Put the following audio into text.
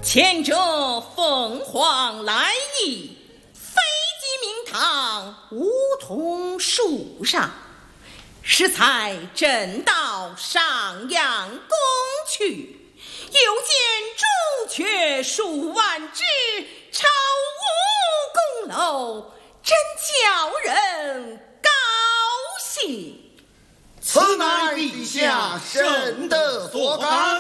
前者凤凰来意，飞机明堂，梧桐树上，适才正道上阳宫去，又见朱雀数万只，朝无宫楼，真叫人高兴。 此乃陛下圣德所感。